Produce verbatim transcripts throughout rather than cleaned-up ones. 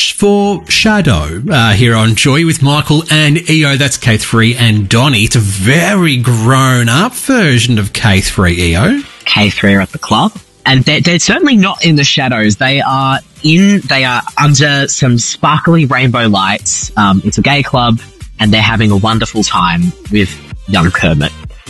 much for Shadow uh, here on Joy with Michael and E O. That's K three and Donny. It's a very grown-up version of K three, E O. K three are at the club, and they're, they're certainly not in the shadows. They are in. They are under some sparkly rainbow lights. Um, it's a gay club, and they're having a wonderful time with young Kermit.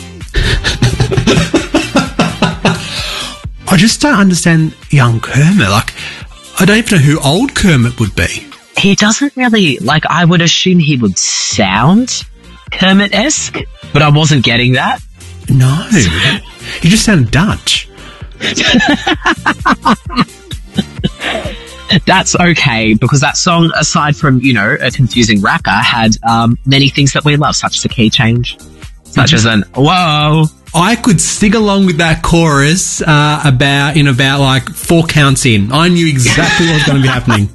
I just don't understand young Kermit. Like, I don't even know who old Kermit would be. He doesn't really, like, I would assume he would sound Kermit-esque, but I wasn't getting that. No. He just sounded Dutch. That's okay, because that song, aside from, you know, a confusing rapper, had um, many things that we love, such as a key change, such as an, whoa. I could sing along with that chorus uh, about in about like four counts in. I knew exactly what was going to be happening.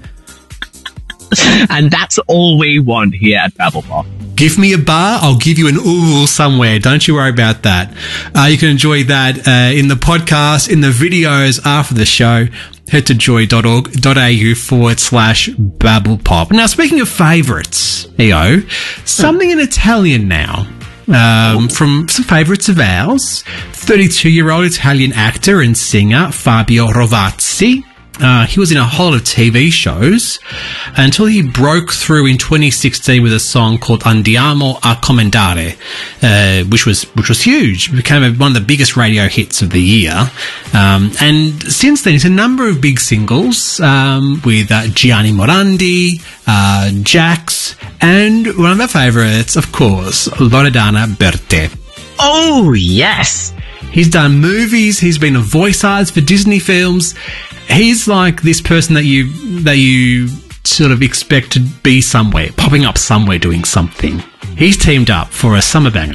And that's all we want here at Babble Pop. Give me a bar, I'll give you an ooh somewhere. Don't you worry about that. Uh, you can enjoy that uh, in the podcast, in the videos after the show. Head to joy.org.au forward slash Babble Pop. Now, speaking of favourites, E O, something in Italian now. Um, from some favourites of ours, thirty-two-year-old Italian actor and singer Fabio Rovazzi. Uh, he was in a whole lot of T V shows until he broke through in twenty sixteen with a song called Andiamo a Comandare, uh, which was which was huge. It became a, one of the biggest radio hits of the year. Um, and since then, it's a number of big singles um, with uh, Gianni Morandi, uh, Jax, and one of our favourites, of course, Loredana Bertè. Oh, yes! He's done movies. He's been a voice artist for Disney films. He's like this person that you that you sort of expect to be somewhere, popping up somewhere doing something. He's teamed up for a summer banger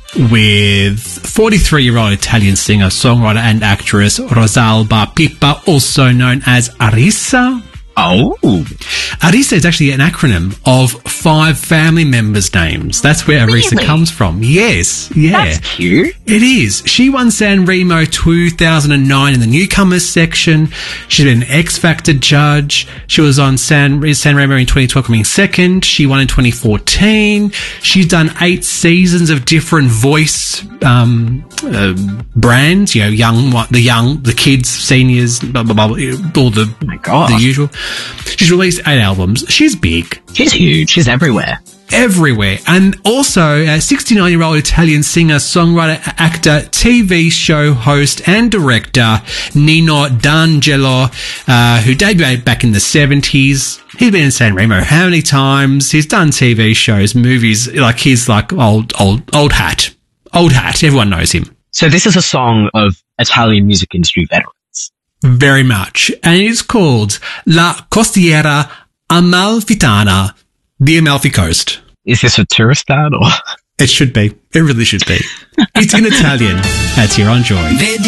with forty-three-year-old Italian singer, songwriter and actress Rosalba Pippa, also known as Arisa. Oh. Arisa is actually an acronym of five family members' names. That's where Arisa Really? comes from. Yes. Yeah. That's cute. It is. She won San Remo two thousand nine in the newcomers section. She's been an X Factor judge. She was on San, San Remo in twenty twelve, coming second. She won in twenty fourteen. She's done eight seasons of different voice um, uh, brands. You know, young, the young, the kids, seniors, blah, blah, blah, all the, Oh my gosh. the usual. She's released eight albums. She's big. She's huge. She's everywhere. Everywhere. And also a sixty-nine-year-old Italian singer, songwriter, actor, T V show host and director Nino D'Angelo, uh, who debuted back in the seventies. He's been in San Remo how many times? He's done T V shows, movies, like he's like old, old, old hat. Old hat. Everyone knows him. So this is a song of Italian music industry veterans. Very much. And it's called La Costiera Amalfitana, the Amalfi Coast. Is this a tourist ad or? It should be. It really should be. It's in Italian. That's here on Joy.